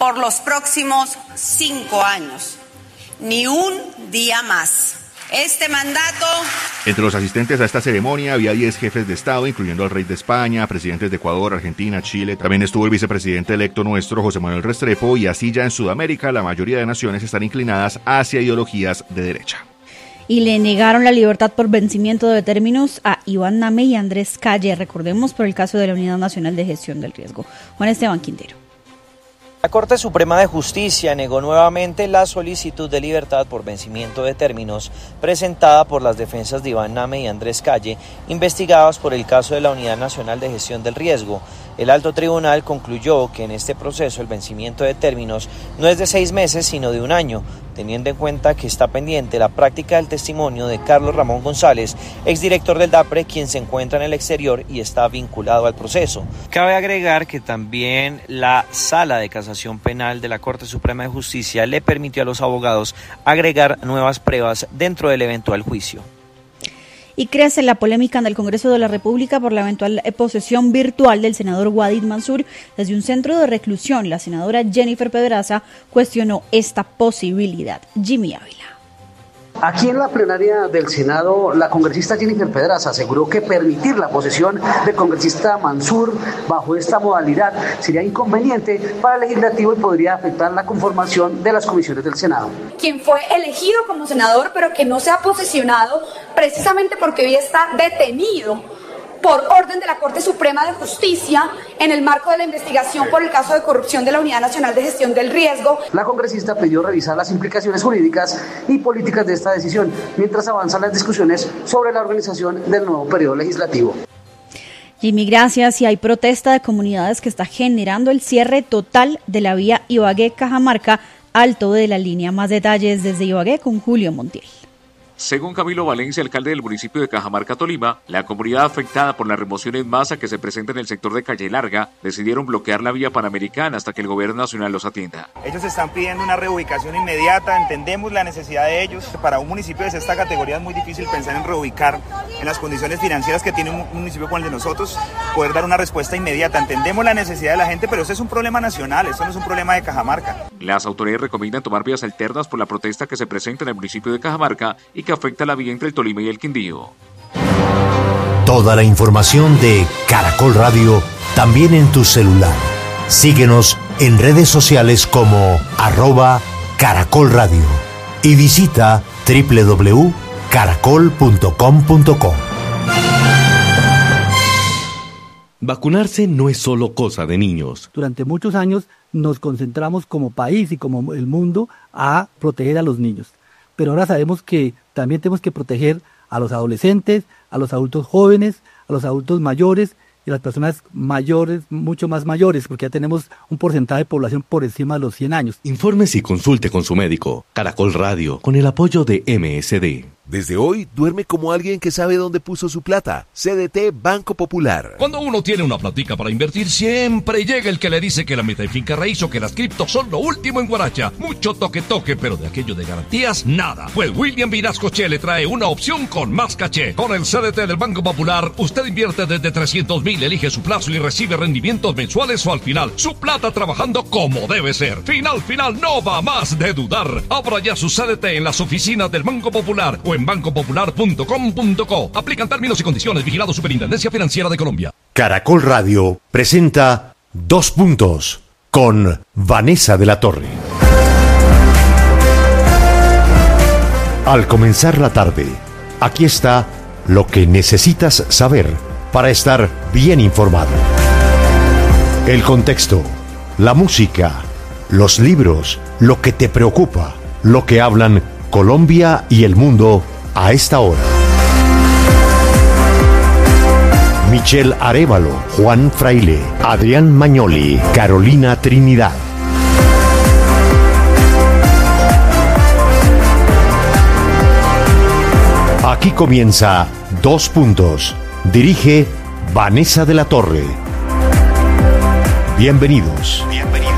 por los próximos 5 años. Ni un día más. Este mandato... Entre los asistentes a esta ceremonia había 10 jefes de Estado, incluyendo al rey de España, presidentes de Ecuador, Argentina, Chile. También estuvo el vicepresidente electo nuestro, José Manuel Restrepo, y así ya en Sudamérica la mayoría de naciones están inclinadas hacia ideologías de derecha. Y le negaron la libertad por vencimiento de términos a Iván Name y Andrés Calle, recordemos por el caso de la Unidad Nacional de Gestión del Riesgo. Juan Esteban Quintero. La Corte Suprema de Justicia negó nuevamente la solicitud de libertad por vencimiento de términos presentada por las defensas de Iván Name y Andrés Calle, investigados por el caso de la Unidad Nacional de Gestión del Riesgo. El alto tribunal concluyó que en este proceso el vencimiento de términos no es de 6 meses, sino de 1 año, teniendo en cuenta que está pendiente la práctica del testimonio de Carlos Ramón González, exdirector del DAPRE, quien se encuentra en el exterior y está vinculado al proceso. Cabe agregar que también la Sala de Casación Penal de la Corte Suprema de Justicia le permitió a los abogados agregar nuevas pruebas dentro del eventual juicio. Y crece la polémica en el Congreso de la República por la eventual posesión virtual del senador Wadid Mansur desde un centro de reclusión. La senadora Jennifer Pedraza cuestionó esta posibilidad. Jimmy Ávila. Aquí en la plenaria del Senado, la congresista Jennifer Pedraza aseguró que permitir la posesión del congresista Mansur bajo esta modalidad sería inconveniente para el legislativo y podría afectar la conformación de las comisiones del Senado. Quien fue elegido como senador, pero que no se ha posesionado precisamente porque hoy está detenido por orden de la Corte Suprema de Justicia en el marco de la investigación por el caso de corrupción de la Unidad Nacional de Gestión del Riesgo. La congresista pidió revisar las implicaciones jurídicas y políticas de esta decisión, mientras avanzan las discusiones sobre la organización del nuevo periodo legislativo. Jimmy, gracias. Y hay protesta de comunidades que está generando el cierre total de la vía Ibagué-Cajamarca, alto de la línea. Más detalles desde Ibagué con Julio Montiel. Según Camilo Valencia, alcalde del municipio de Cajamarca, Tolima, la comunidad afectada por la remoción en masa que se presenta en el sector de Calle Larga decidieron bloquear la vía Panamericana hasta que el gobierno nacional los atienda. Ellos están pidiendo una reubicación inmediata, entendemos la necesidad de ellos. Para un municipio de esta categoría es muy difícil pensar en reubicar en las condiciones financieras que tiene un municipio como el de nosotros, poder dar una respuesta inmediata. Entendemos la necesidad de la gente, pero este es un problema nacional, esto no es un problema de Cajamarca. Las autoridades recomiendan tomar vías alternas por la protesta que se presenta en el municipio de Cajamarca y que afecta la vía entre el Tolima y el Quindío. Toda la información de Caracol Radio también en tu celular. Síguenos en redes sociales como @Caracol Radio y visita www.caracol.com.co. Vacunarse no es solo cosa de niños. Durante muchos años nos concentramos como país y como el mundo a proteger a los niños. Pero ahora sabemos que también tenemos que proteger a los adolescentes, a los adultos jóvenes, a los adultos mayores y a las personas mayores, mucho más mayores, porque ya tenemos un porcentaje de población por encima de los 100 años. Infórmese y consulte con su médico. Caracol Radio, con el apoyo de MSD. Desde hoy, duerme como alguien que sabe dónde puso su plata. CDT Banco Popular. Cuando uno tiene una platica para invertir, siempre llega el que le dice que la meta en finca raíz o que las criptos son lo último en Guaracha. Mucho toque, pero de aquello de garantías, nada. Pues William Vinasco Che le trae una opción con más caché. Con el CDT del Banco Popular, usted invierte desde 300,000, elige su plazo y recibe rendimientos mensuales o al final. Su plata trabajando como debe ser. Final, no va más de dudar. Abra ya su CDT en las oficinas del Banco Popular o en bancopopular.com.co. Aplican términos y condiciones. Vigilado Superintendencia Financiera de Colombia. Caracol Radio presenta 2 puntos con Vanessa de la Torre. Al comenzar la tarde, aquí está lo que necesitas saber para estar bien informado. El contexto, la música, los libros, lo que te preocupa, lo que hablan Colombia y el mundo a esta hora. Michelle Arévalo, Juan Fraile, Adrián Magnoli, Carolina Trinidad. Aquí comienza 2 puntos. Dirige Vanessa de la Torre. Bienvenidos.